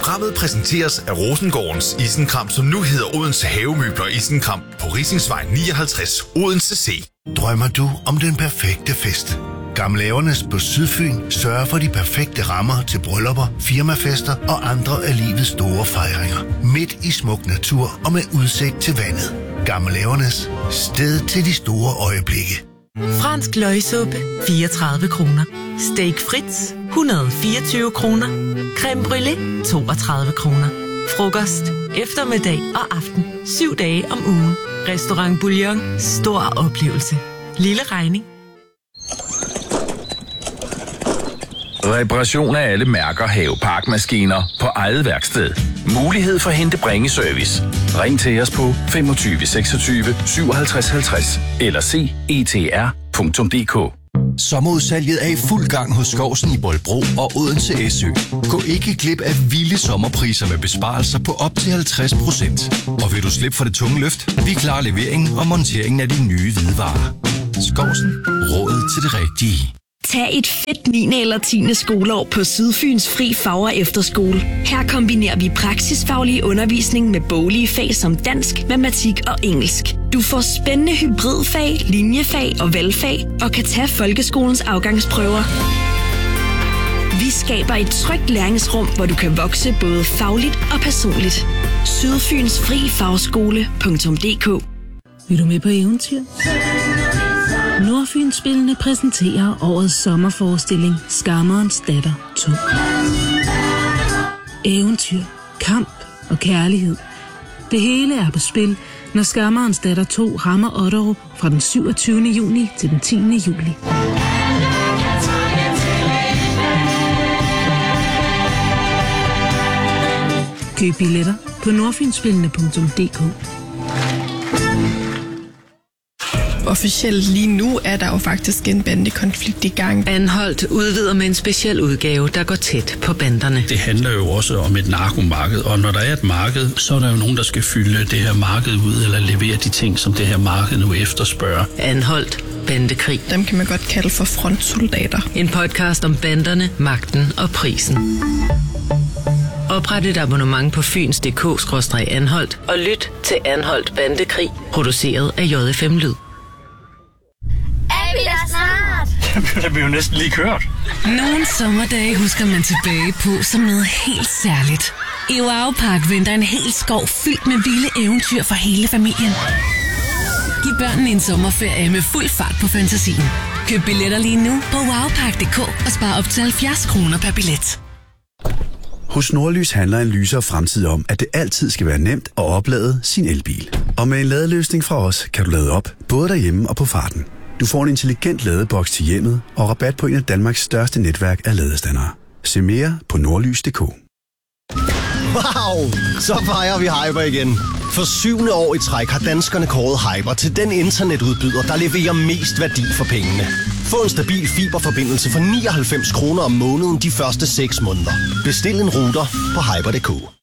Programmet præsenteres af Rosengårdens Isenkram, som nu hedder Odense Havemøbler Isenkram på Risingsvej 59, Odense C. Drømmer du om den perfekte fest? Gamleavernes på Sydfyn sørger for de perfekte rammer til bryllupper, firmafester og andre af livets store fejringer. Midt i smuk natur og med udsigt til vandet. Gamleavernes, sted til de store øjeblikke. Fransk løgsuppe, 34 kroner. Steak Fritz, 124 kroner. Creme brûlée, 32 kroner. Frokost, eftermiddag og aften. 7 dage om ugen. Restaurant Bouillon. Stor oplevelse. Lille regning. Reparation af alle mærker Haveparkmaskiner på eget værksted. Mulighed for hente-bringe-service. Ring til os på 25 26 57 50 eller se etr.dk. Sommerudsalget er i fuld gang hos Skovsen i Bolbro og Odense SØ. Gå ikke glip af vilde sommerpriser med besparelser på op til 50%. Og vil du slippe for det tunge løft? Vi klarer leveringen og monteringen af de nye hvidevarer. Skovsen. Rådet til det rigtige. Tag et fedt 9. eller 10. skoleår på Sydfyns Fri Fag- og Efterskole. Her kombinerer vi praksisfaglig undervisning med boglige fag som dansk, matematik og engelsk. Du får spændende hybridfag, linjefag og valgfag og kan tage folkeskolens afgangsprøver. Vi skaber et trygt læringsrum, hvor du kan vokse både fagligt og personligt. Sydfyns Fri Fagskole.dk. Vil du med på eventyr? Nordfynspillene præsenterer årets sommerforestilling Skammerens Datter 2. Eventyr, kamp og kærlighed. Det hele er på spil, når Skammerens Datter 2 rammer Otterup fra den 27. juni til den 10. juli. Køb billetter på nordfynspillene.dk. Officielt lige nu er der jo faktisk en bandekonflikt i gang. Anholdt udvider med en speciel udgave, der går tæt på banderne. Det handler jo også om et narkomarked, og når der er et marked, så er der jo nogen, der skal fylde det her marked ud, eller levere de ting, som det her marked nu efterspørger. Anholdt. Bandekrig. Dem kan man godt kalde for frontsoldater. En podcast om banderne, magten og prisen. Opret et abonnement på fyns.dk/anholdt og lyt til Anholdt Bandekrig, produceret af JFM Lyd. Er vi der snart? Det bliver jo næsten lige kørt. Nogle sommerdage husker man tilbage på som noget helt særligt. I Wow-Park venter en hel skov fyldt med vilde eventyr for hele familien. Giv børnene en sommerferie med fuld fart på fantasien. Køb billetter lige nu på wowpark.dk og spar op til 70 kroner per billet. Hos Nordlys handler en lysere fremtid om, at det altid skal være nemt at oplade sin elbil. Og med en ladeløsning fra os, kan du lade op, både derhjemme og på farten. Du får en intelligent ladeboks til hjemmet og rabat på en af Danmarks største netværk af ladestandere. Se mere på nordlys.dk. Wow! Så fejrer vi Hyper igen. For 7. år i træk har danskerne kåret Hyper til den internetudbyder, der leverer mest værdi for pengene. Få en stabil fiberforbindelse for 99 kroner om måneden de første 6 måneder. Bestil en router på hyper.dk.